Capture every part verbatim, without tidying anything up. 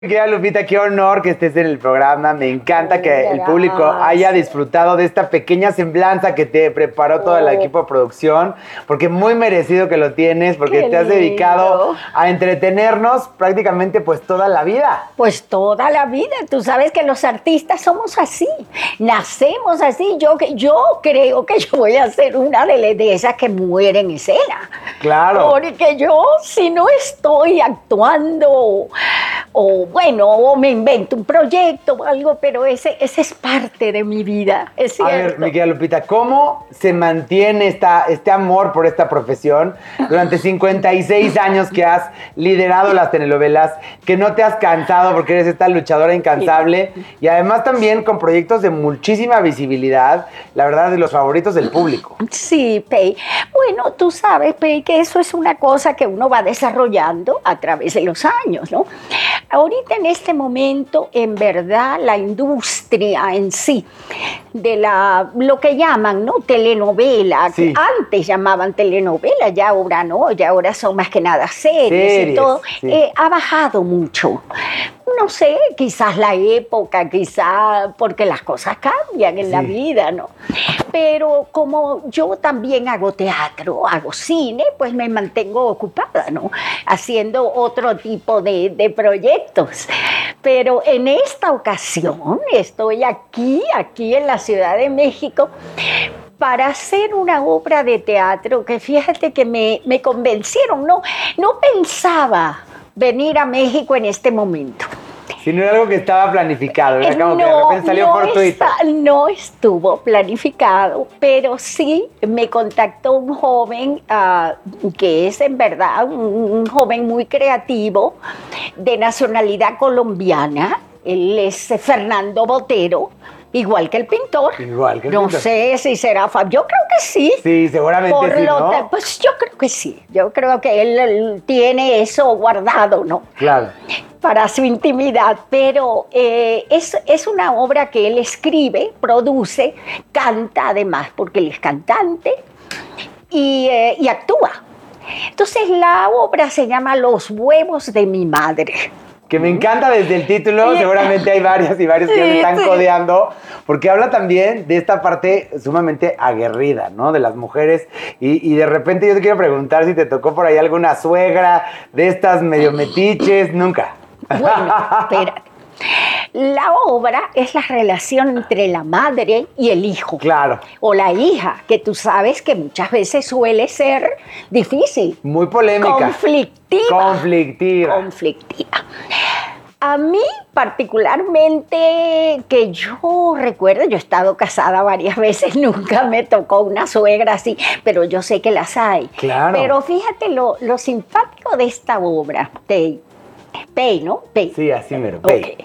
Querida Lupita, qué honor que estés en el programa. Me encanta que el público haya disfrutado de esta pequeña semblanza que te preparó todo el equipo de producción, porque muy merecido que lo tienes, porque te has dedicado a entretenernos prácticamente pues toda la vida. Pues toda la vida. Tú sabes que los artistas somos así, nacemos así. Yo, yo creo que yo voy a ser una de, de esas que muere en escena. Claro. Porque yo, si no estoy actuando o bueno, o me invento un proyecto o algo, pero ese, ese es parte de mi vida, es cierto. A ver, mi querida Lupita, ¿cómo se mantiene esta, este amor por esta profesión durante cincuenta y seis años que has liderado las telenovelas, que no te has cansado porque eres esta luchadora incansable y además también con proyectos de muchísima visibilidad, la verdad, de los favoritos del público? Sí, Pei. Bueno, tú sabes, Pei, que eso es una cosa que uno va desarrollando a través de los años, ¿no? Ahorita en este momento, en verdad, la industria en sí, de la, lo que llaman, ¿no? Telenovela, sí. que antes llamaban telenovela, ya ahora no, ya ahora son más que nada series, series y todo, sí. eh, ha bajado mucho. No sé, quizás la época, quizás porque las cosas cambian en sí. la vida, ¿no? Pero como yo también hago teatro, hago cine, pues me mantengo ocupada, ¿no? Haciendo otro tipo de, de proyectos. Pero en esta ocasión estoy aquí, aquí en la Ciudad de México, para hacer una obra de teatro que fíjate que me, me convencieron, no, no pensaba venir a México en este momento. Si no era algo que estaba planificado, era como no, que de repente salió no fortuito. Está, no estuvo planificado, pero sí me contactó un joven uh, que es en verdad un, un joven muy creativo, de nacionalidad colombiana. Él es Fernando Botero. Igual que el pintor. Igual que el no pintor. No sé si será Fab. Yo creo que sí. Sí, seguramente Por sí, lo ¿no? te, pues yo creo que sí. Yo creo que él, él tiene eso guardado, ¿no? Claro. Para su intimidad. Pero eh, es, es una obra que él escribe, produce, canta además, porque él es cantante y, eh, y actúa. Entonces la obra se llama Los huevos de mi madre. Que me encanta desde el título, seguramente hay varias y varios que sí, se están sí. codeando, porque habla también de esta parte sumamente aguerrida, ¿no? De las mujeres, y, y de repente yo te quiero preguntar si te tocó por ahí alguna suegra de estas medio metiches, nunca. Bueno, espérate. La obra es la relación entre la madre y el hijo. Claro. O la hija, que tú sabes que muchas veces suele ser difícil. Muy polémica. Conflictiva. Conflictiva. Conflictiva. A mí particularmente, que yo recuerdo, yo he estado casada varias veces, nunca me tocó una suegra así, pero yo sé que las hay. Claro. Pero fíjate lo, lo simpático de esta obra, Pei, Pei, ¿no? Pei. Sí, así mero, Pei. Okay.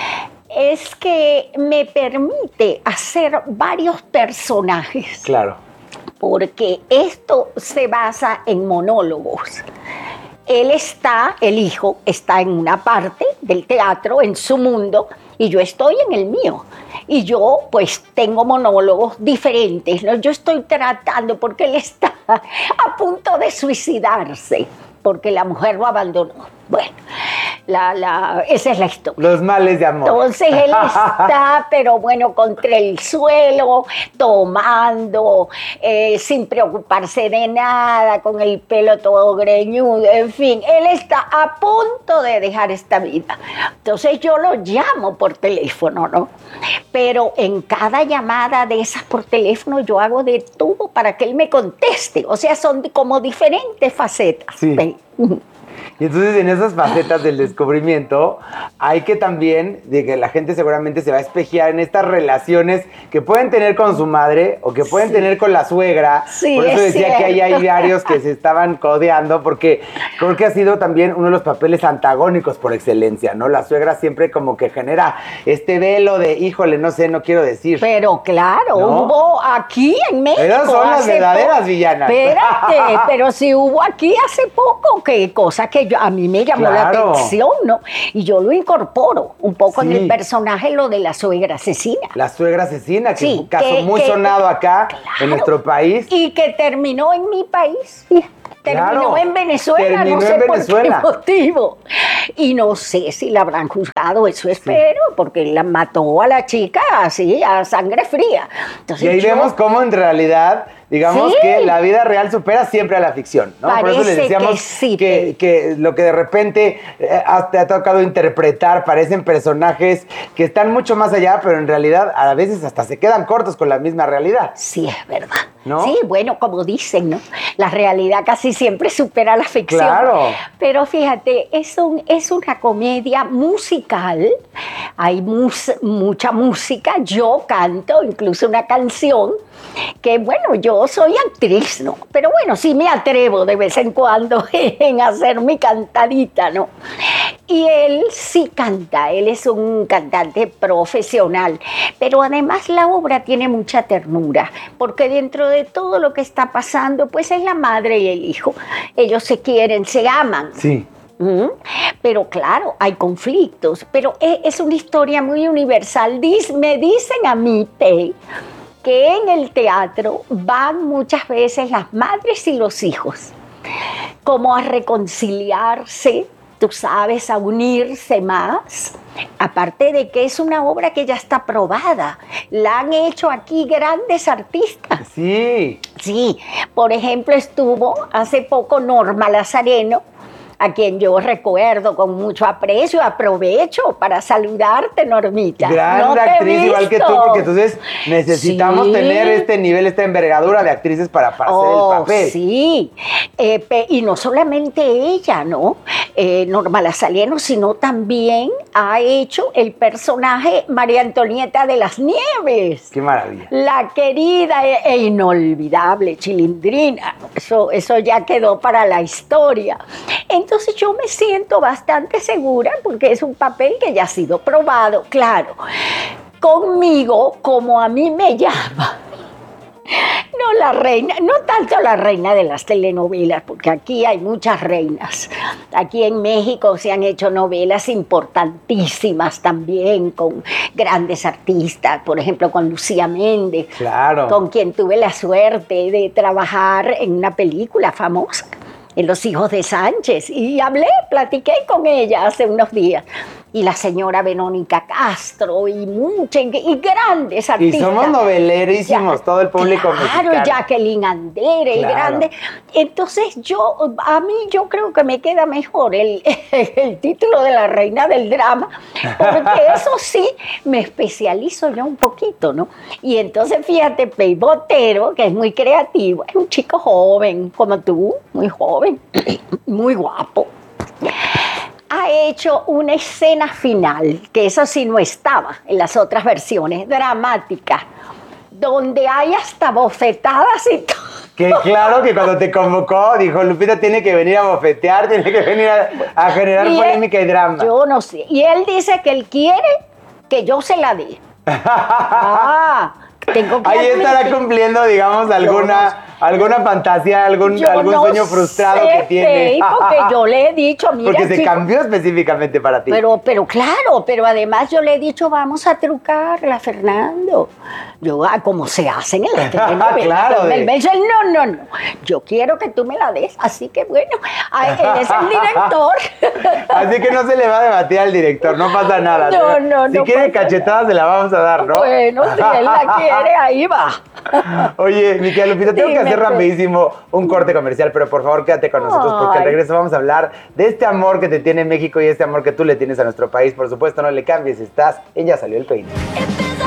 Es que me permite hacer varios personajes. Claro. Porque esto se basa en monólogos. Él está, el hijo, está en una parte del teatro, en su mundo, y yo estoy en el mío. Y yo, pues, tengo monólogos diferentes, ¿no? Yo estoy tratando, porque él está a punto de suicidarse, porque la mujer lo abandonó. Bueno, la, la, esa es la historia. Los males de amor. Entonces él está, pero bueno, contra el suelo, tomando, eh, sin preocuparse de nada, con el pelo todo greñudo, en fin, él está a punto de dejar esta vida. Entonces yo lo llamo por teléfono, ¿no? Pero en cada llamada de esas por teléfono yo hago de todo para que él me conteste. O sea, son como diferentes facetas. Sí. Y entonces en esas facetas del descubrimiento hay que también, de que la gente seguramente se va a espejear en estas relaciones que pueden tener con su madre o que pueden sí. tener con la suegra. Sí, por eso decía cierto. que ahí hay varios que se estaban codeando, porque creo que ha sido también uno de los papeles antagónicos por excelencia, ¿no? La suegra siempre como que genera este velo de, híjole, no sé, no quiero decir. Pero claro, ¿no? Hubo aquí en México. Esas son las verdaderas villanas. Espérate, pero si hubo aquí hace poco, qué cosa que yo, a mí me llamó claro. la atención, ¿no? Y yo lo incorporo un poco sí. en el personaje, lo de la suegra asesina. La suegra asesina, que sí, es un caso que, muy que, sonado acá claro, en nuestro país. Y que terminó en mi país. Fíjate. Terminó Claro, en Venezuela, terminó no sé en Venezuela. por qué motivo. Y no sé si la habrán juzgado, eso espero, porque la mató a la chica así, a sangre fría. Entonces, Y ahí yo- vemos cómo en realidad, digamos Sí. que la vida real supera siempre a la ficción, ¿no? Por eso les Parece decíamos que sí, que, Pei. que lo que de repente eh, has- te ha tocado interpretar parecen personajes que están mucho más allá, pero en realidad a veces hasta se quedan cortos con la misma realidad. Sí, es verdad. ¿No? Sí, bueno, como dicen, ¿no? La realidad casi siempre supera la ficción. Claro. Pero fíjate, es, un, es una comedia musical, hay mus- mucha música, yo canto incluso una canción, que bueno, yo soy actriz, ¿no? Pero bueno, sí me atrevo de vez en cuando en hacer mi cantadita, ¿no? Y él sí canta, él es un cantante profesional, pero además la obra tiene mucha ternura, porque dentro de todo lo que está pasando, pues es la madre y el hijo. Ellos se quieren, se aman. Sí. ¿Mm? Pero claro, hay conflictos, pero e- es una historia muy universal. Dis- me dicen a mí, Pei, que en el teatro van muchas veces las madres y los hijos como a reconciliarse, tú sabes, a unirse más. Aparte de que es una obra que ya está probada, la han hecho aquí grandes artistas. Sí. Sí, por ejemplo, estuvo hace poco Norma Lazareno, a quien yo recuerdo con mucho aprecio, aprovecho para saludarte, Normita. Gran No te he actriz, igual que tú, visto. porque entonces necesitamos Sí. tener este nivel, esta envergadura de actrices para, para hacer Oh, el papel. sí, Eh, pe- y no solamente ella, ¿no? Eh, Norma Lazareno, sino también ha hecho el personaje María Antonieta de las Nieves. Qué maravilla. La querida e, e inolvidable Chilindrina. Eso, eso ya quedó para la historia. Entonces yo me siento bastante segura porque es un papel que ya ha sido probado, claro. Conmigo, como a mí me llama. No la reina, no tanto la reina de las telenovelas, porque aquí hay muchas reinas. Aquí en México se han hecho novelas importantísimas también con grandes artistas, por ejemplo con Lucía Méndez, Claro. con quien tuve la suerte de trabajar en una película famosa, en Los Hijos de Sánchez, y hablé, platiqué con ella hace unos días. Y la señora Verónica Castro y muchas y grandes Y artistas. somos novelerísimos, Ya, todo el público claro, mexicano. Jacqueline Andere, Claro. grande. Entonces yo, a mí yo creo que me queda mejor el, el título de la reina del drama, porque eso sí, me especializo yo un poquito, ¿no? Y entonces fíjate, Pei Botero, que es muy creativo, es un chico joven, como tú, muy joven, muy guapo. Ha hecho una escena final, que eso sí no estaba en las otras versiones, dramática, donde hay hasta bofetadas y todo. Que claro que cuando te convocó, dijo, Lupita tiene que venir a bofetear, tiene que venir a, a generar Y él- polémica y drama. Yo no sé. Y él dice que él quiere que yo se la dé. Ah, tengo que Ahí estará admitir- cumpliendo, digamos, alguna, alguna fantasía, algún, Yo algún no sueño frustrado sé, que tiene. Pei, porque yo le he dicho, mira, Porque se chico, cambió específicamente para ti. Pero, pero claro, pero además yo le he dicho, vamos a trucarla, Fernando. Yo, ah, como se hacen en las telenovelas. Claro, Pero de- él me dice, no, no, no, yo quiero que tú me la des. Así que bueno, ay, él es el director. Así que no se le va a debatir al director, no pasa nada. No, no, Si no quiere pasa cachetada, se la vamos a dar, ¿no? Bueno, si él la quiere, ahí va. Oye, mi querida Lupita, tengo que Dime, hacer Pe. rapidísimo un corte comercial, pero por favor quédate con nosotros porque al Ay. regreso vamos a hablar de este amor que te tiene México y este amor que tú le tienes a nuestro país. Por supuesto, no le cambies, estás en Ya Salió el Peine.